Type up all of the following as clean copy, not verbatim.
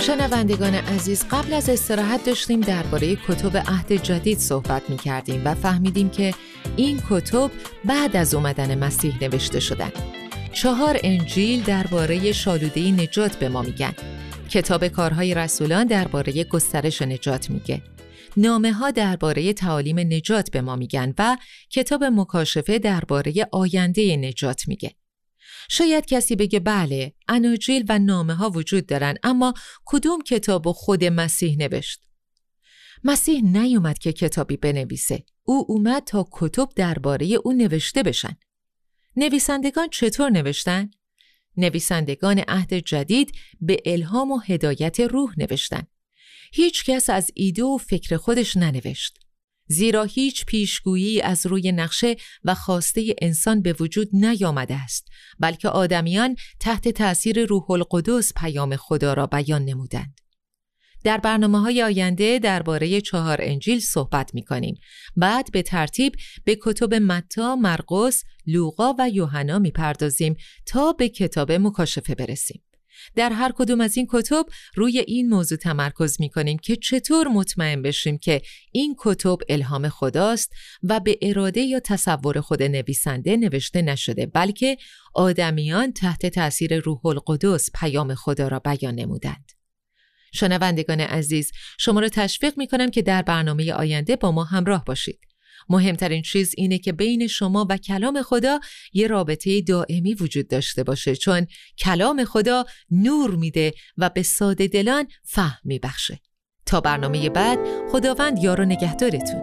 شنوندگان عزیز، قبل از استراحت داشتیم درباره کتب عهد جدید صحبت می‌کردیم و فهمیدیم که این کتب بعد از اومدن مسیح نوشته شدن. 4 انجیل درباره شالوده نجات به ما میگن. کتاب کارهای رسولان درباره گسترش نجات میگه. نامه‌ها درباره تعالیم نجات به ما میگن و کتاب مکاشفه درباره آینده نجات میگه. شاید کسی بگه بله، اناجیل و نامه‌ها وجود دارن، اما کدوم کتابو خود مسیح نوشت؟ مسیح نیومد که کتابی بنویسه. او اومد تا کتب درباره او نوشته بشن. نویسندگان چطور نوشتن؟ نویسندگان عهد جدید به الهام و هدایت روح نوشتن. هیچ کس از ایده و فکر خودش ننوشت. زیرا هیچ پیشگویی از روی نقشه و خواسته انسان به وجود نیامده است، بلکه آدمیان تحت تأثیر روح القدس پیام خدا را بیان نمودند. در برنامه‌های آینده درباره 4 انجیل صحبت می‌کنیم. بعد به ترتیب به کتب متی، مرقس، لوقا و یوحنا می‌پردازیم تا به کتاب مکاشفه برسیم. در هر کدوم از این کتب روی این موضوع تمرکز می‌کنیم که چطور مطمئن بشیم که این کتب الهام خداست و به اراده یا تصور خود نویسنده نوشته نشده، بلکه آدمیان تحت تأثیر روح القدس پیام خدا را بیان نمودند. شنوندگان عزیز، شما را تشویق می‌کنم که در برنامه آینده با ما همراه باشید. مهمترین چیز اینه که بین شما و کلام خدا یه رابطه دائمی وجود داشته باشه، چون کلام خدا نور میده و به ساده دلان فهم میبخشه. تا برنامه بعد، خداوند یار و نگهدارتون.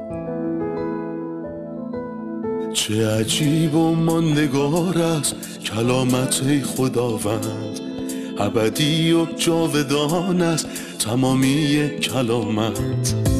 چه عجیب و ماندگار است کلامت خداوند، ابدی و جاودان است تمامی کلامت.